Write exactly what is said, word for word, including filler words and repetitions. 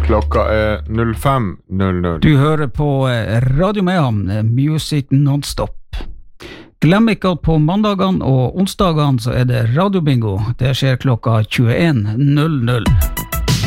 Klokka er null fem null null. Du hører på Radio Mayhem, Music Non-Stop. Glem ikke at på mandagene og onsdagene så er det radiobingo. Det skjer klokka tjueen null null.